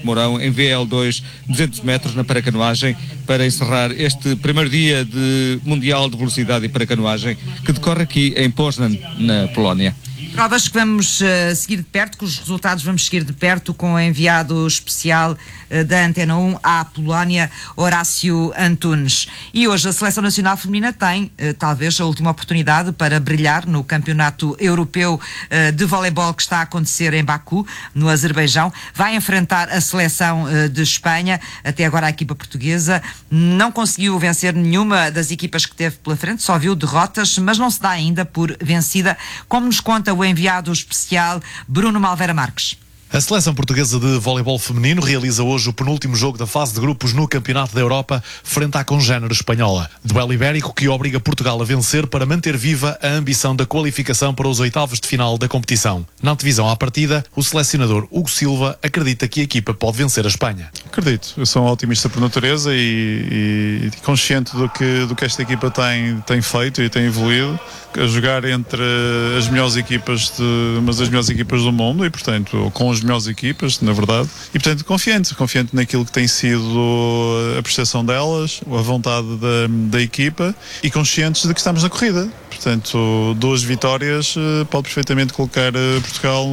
Mourão em VL2 200 metros na paracanoagem para encerrar este primeiro dia de Mundial de Velocidade e Paracanoagem que decorre aqui em Poznań, na Polónia. Provas que vamos seguir de perto, cujos resultados vamos seguir de perto com o enviado especial da Antena 1 à Polónia, Horácio Antunes. E hoje a Seleção Nacional Feminina tem, talvez, a última oportunidade para brilhar no Campeonato Europeu de Voleibol que está a acontecer em Baku, no Azerbaijão. Vai enfrentar a Seleção de Espanha. Até agora a equipa portuguesa não conseguiu vencer nenhuma das equipas que teve pela frente, só viu derrotas, mas não se dá ainda por vencida, como nos conta o enviado especial Bruno Malveira Marques. A seleção portuguesa de voleibol feminino realiza hoje o penúltimo jogo da fase de grupos no Campeonato da Europa frente à congénere espanhola. Duelo ibérico que obriga Portugal a vencer para manter viva a ambição da qualificação para os oitavos de final da competição. Na antevisão à partida, o selecionador Hugo Silva acredita que a equipa pode vencer a Espanha. Acredito, eu sou um otimista por natureza e consciente do que esta equipa tem feito e tem evoluído, a jogar entre as melhores equipas mas as melhores equipas do mundo e, portanto, com as melhores equipas, na verdade, e portanto confiante naquilo que tem sido a prestação delas, a vontade da equipa e conscientes de que estamos na corrida. Portanto, 2 vitórias pode perfeitamente colocar Portugal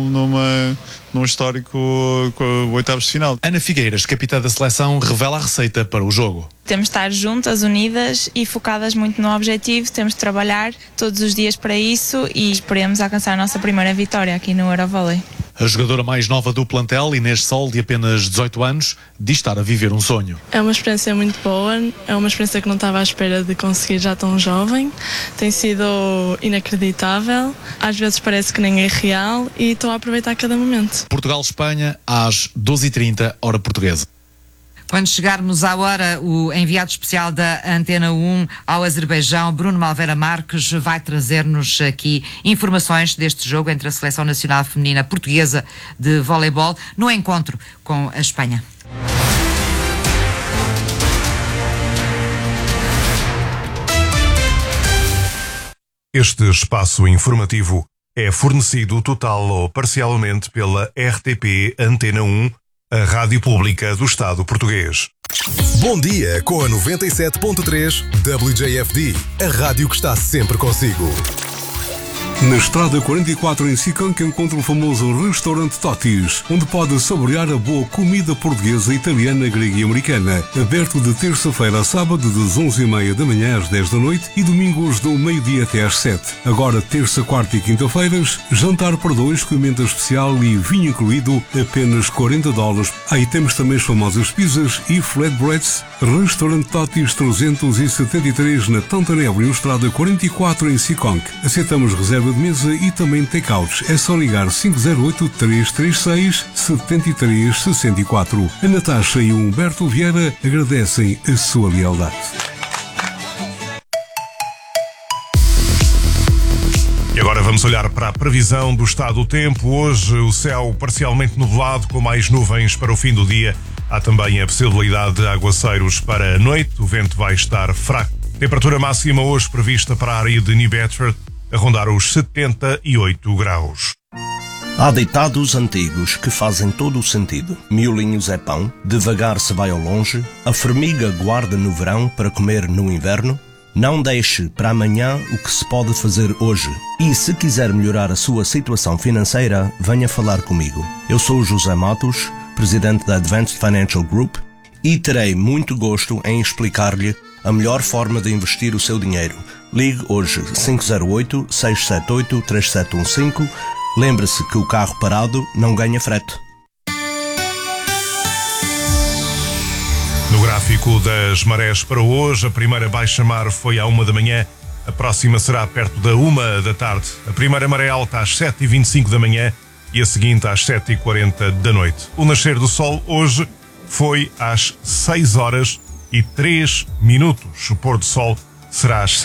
num histórico oitavos de final. Ana Figueiras, capitã da seleção, revela a receita para o jogo. Temos de estar juntas, unidas e focadas muito no objetivo. Temos de trabalhar todos os dias para isso e esperemos alcançar a nossa primeira vitória aqui no Eurovôlei. A jogadora mais nova do plantel, Inês Sol, de apenas 18 anos, diz estar a viver um sonho. É uma experiência muito boa, é uma experiência que não estava à espera de conseguir já tão jovem. Tem sido inacreditável, às vezes parece que nem é real e estou a aproveitar cada momento. Portugal-Espanha às 12h30, hora portuguesa. Quando chegarmos à hora, o enviado especial da Antena 1 ao Azerbaijão, Bruno Malveira Marques, vai trazer-nos aqui informações deste jogo entre a Seleção Nacional Feminina Portuguesa de Voleibol no encontro com a Espanha. Este espaço informativo é fornecido total ou parcialmente pela RTP Antena 1, a Rádio Pública do Estado Português. Bom dia com a 97.3 WJFD, a rádio que está sempre consigo. Na Estrada 44 em Sicanca encontra o famoso restaurante Totis, onde pode saborear a boa comida portuguesa, italiana, grega e americana. Aberto de terça-feira a sábado das 11h30 da manhã às 10 da noite e domingos do meio-dia até às 7. Agora terça, quarta e quinta-feiras, jantar para 2 com emenda especial e vinho incluído, apenas $40. Aí temos também as famosas pizzas e flatbreads. Restaurante Totis 373 na Taunton Avenue, Estrada 44 em Sicanca. Aceitamos reserva de mesa e também take-outs. É só ligar 508-336-7364. A Natasha e o Humberto Vieira agradecem a sua lealdade. E agora vamos olhar para a previsão do estado do tempo. Hoje o céu parcialmente nublado, com mais nuvens para o fim do dia. Há também a possibilidade de aguaceiros para a noite. O vento vai estar fraco. Temperatura máxima hoje prevista para a área de New Bedford a rondar os 78 graus. Há ditados antigos que fazem todo o sentido. Miolinhos é pão, devagar se vai ao longe, a formiga guarda no verão para comer no inverno. Não deixe para amanhã o que se pode fazer hoje. E se quiser melhorar a sua situação financeira, venha falar comigo. Eu sou o José Matos, presidente da Advanced Financial Group, e terei muito gosto em explicar-lhe a melhor forma de investir o seu dinheiro. Ligue hoje 508-678-3715. Lembre-se que o carro parado não ganha frete. No gráfico das marés para hoje, a primeira baixa-mar foi à 1 da manhã, a próxima será perto da 1 da tarde. A primeira maré alta às 7h25 da manhã e a seguinte às 7h40 da noite. O nascer do sol hoje foi às 6h03. O pôr do sol será às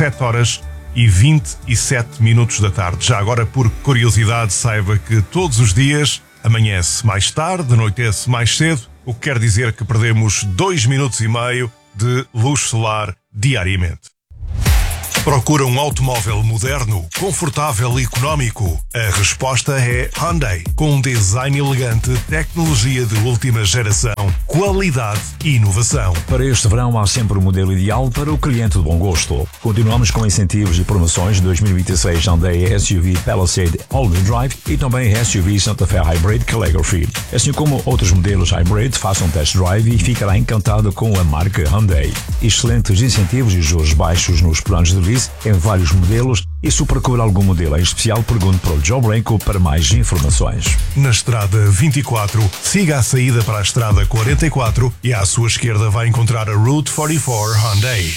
7h27 da tarde. Já agora, por curiosidade, saiba que todos os dias amanhece mais tarde, anoitece mais cedo, o que quer dizer que perdemos 2,5 minutos de luz solar diariamente. Procura um automóvel moderno, confortável e económico? A resposta é Hyundai. Com um design elegante, tecnologia de última geração, qualidade e inovação. Para este verão há sempre o modelo ideal para o cliente de bom gosto. Continuamos com incentivos e promoções de 2026 Hyundai SUV Palisade All-Wheel Drive e também SUV Santa Fe Hybrid Calligraphy. Assim como outros modelos Hybrid, faça um test drive e ficará encantado com a marca Hyundai. Excelentes incentivos e juros baixos nos planos de lease em vários modelos, e se procura algum modelo em especial, pergunte para o Joe Branco para mais informações. Na estrada 24, siga a saída para a estrada 44 e à sua esquerda vai encontrar a Route 44 Hyundai.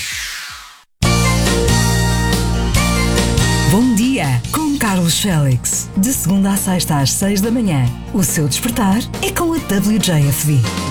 Bom dia, com Carlos Félix. De segunda à sexta às 6 da manhã. O seu despertar é com a WJFD.